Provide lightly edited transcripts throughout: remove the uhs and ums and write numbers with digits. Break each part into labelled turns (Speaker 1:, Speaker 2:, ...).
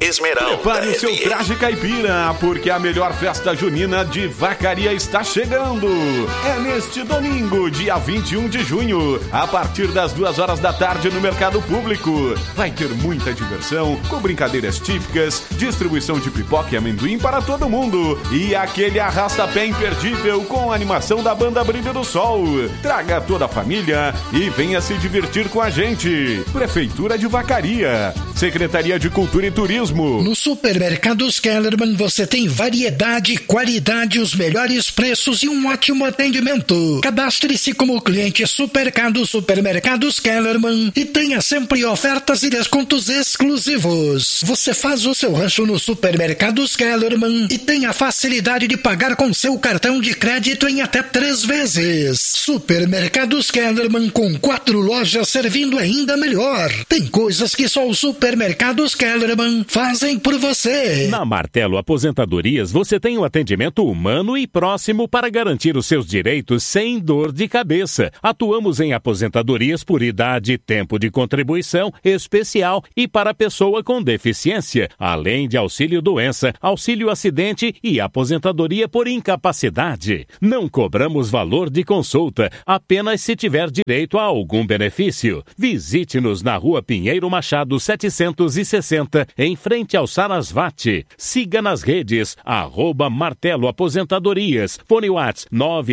Speaker 1: Esmeralda.
Speaker 2: Prepare o seu traje caipira, porque a melhor festa junina de Vacaria está chegando. É neste domingo, dia 21 de junho, a partir das 2 horas da tarde no Mercado Público. Vai ter muita diversão, com brincadeiras típicas, distribuição de pipoca e amendoim para todo mundo e aquele arrasta-pé imperdível com a animação da banda Brilho do Sol. Traga toda a família e venha se divertir com a gente. Prefeitura de Vacaria, Secretaria de Cultura e Turismo.
Speaker 3: No Supermercados Kellerman você tem variedade, qualidade, os melhores preços e um ótimo atendimento. Cadastre-se como cliente Supermercados Kellerman e tenha sempre ofertas e descontos exclusivos. Você faz o seu rancho no Supermercados Kellerman e tem a facilidade de pagar com seu cartão de crédito em até 3 vezes. Supermercados Kellerman, com 4 lojas servindo ainda melhor. Tem coisas que só os Supermercados Kellerman fazem por você.
Speaker 4: Na Martelo Aposentadorias você tem um atendimento humano e próximo para garantir os seus direitos sem dor de cabeça. Atuamos em aposentadorias por idade, tempo de contribuição especial e para pessoa com deficiência, além de auxílio doença, auxílio acidente e aposentadoria por incapacidade. Não cobramos valor de consulta, apenas se tiver direito a algum benefício. Visite-nos na Rua Pinheiro Machado 760, em frente ao Sarasvati. Siga nas redes, @Martelo Aposentadorias. Fone WhatsApp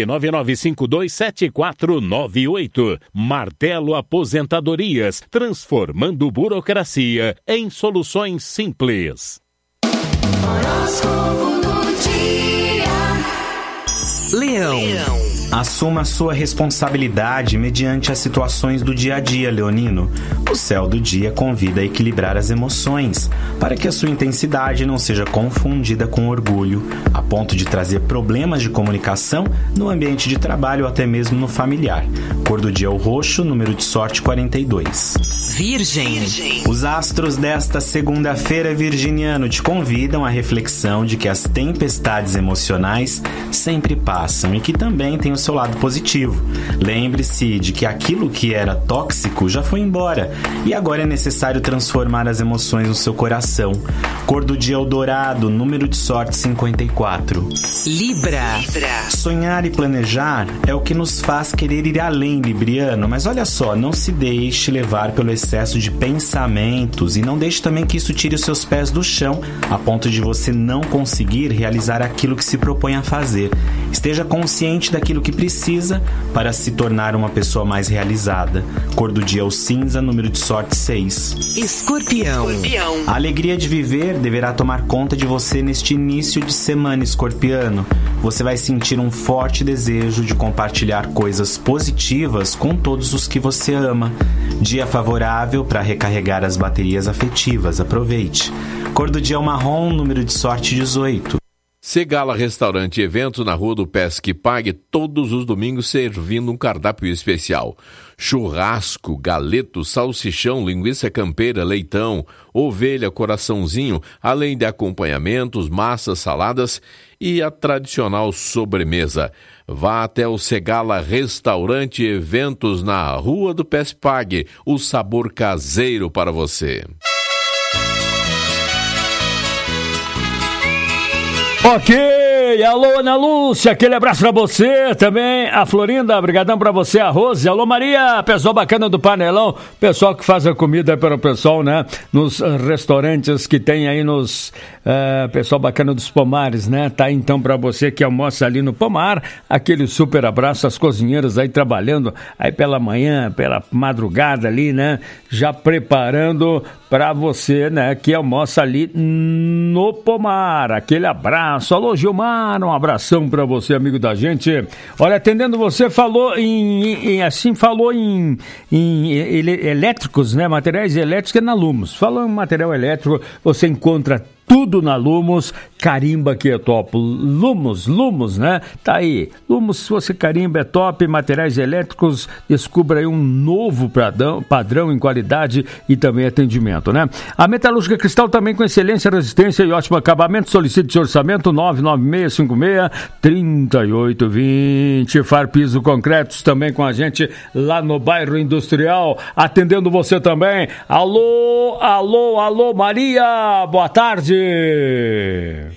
Speaker 4: 999527498. Martelo Aposentadorias, transformando burocracia em soluções simples.
Speaker 5: Horóscopo do dia.
Speaker 6: Leão. Assuma a sua responsabilidade mediante as situações do dia a dia, leonino. O céu do dia convida a equilibrar as emoções, para que a sua intensidade não seja confundida com orgulho, a ponto de trazer problemas de comunicação no ambiente de trabalho ou até mesmo no familiar. Cor do dia é o roxo, número de sorte 42.
Speaker 5: Virgem.
Speaker 6: Os astros desta segunda-feira, virginiano, te convidam à reflexão de que as tempestades emocionais sempre passam e que também tem o seu lado positivo. Lembre-se de que aquilo que era tóxico já foi embora e agora é necessário transformar as emoções no seu coração. Cor do dia é o dourado, número de sorte 54.
Speaker 5: Libra.
Speaker 6: Sonhar e planejar é o que nos faz querer ir além, libriano, mas olha só, não se deixe levar pelo excesso de pensamentos e não deixe também que isso tire os seus pés do chão a ponto de você não conseguir realizar aquilo que se propõe a fazer. Esteja consciente daquilo que precisa para se tornar uma pessoa mais realizada. Cor do dia é o cinza, número de sorte 6.
Speaker 5: Escorpião.
Speaker 6: A alegria de viver deverá tomar conta de você neste início de semana, escorpiano. Você vai sentir um forte desejo de compartilhar coisas positivas com todos os que você ama. Dia favorável para recarregar as baterias afetivas. Aproveite. Cor do dia é o marrom, número de sorte 18.
Speaker 7: Segala Restaurante e Eventos na Rua do Pesque Pague, todos os domingos servindo um cardápio especial. Churrasco, galeto, salsichão, linguiça campeira, leitão, ovelha, coraçãozinho, além de acompanhamentos, massas, saladas e a tradicional sobremesa. Vá até o Segala Restaurante e Eventos na Rua do Pesque Pague, o sabor caseiro para você.
Speaker 8: Ok, alô Ana Lúcia, aquele abraço pra você também, a Florinda, brigadão pra você, a Rose, alô Maria, pessoal bacana do Panelão, pessoal que faz a comida para o pessoal, né, nos restaurantes que tem aí nos, pessoal bacana dos Pomares, né, tá então pra você que almoça ali no Pomar, aquele super abraço, as cozinheiras aí trabalhando aí pela manhã, pela madrugada ali, né, já preparando pra você, né, que almoça ali no Pomar, aquele abraço. Alô Gilmar, um abração pra você, amigo da gente. Olha, atendendo você, falou em elétricos, né? Materiais elétricos é na Lumos. Falou em material elétrico, você encontra tudo na Lumos, carimba que é top. Lumos, né? Tá aí. Lumos, se você carimba, é top. Materiais elétricos, descubra aí um novo padrão em qualidade e também atendimento, né? A Metalúrgica Cristal também com excelência, resistência e ótimo acabamento. Solicite seu orçamento 99656-3820. Farpiso Concretos também com a gente lá no bairro Industrial, atendendo você também. Alô, Maria, boa tarde.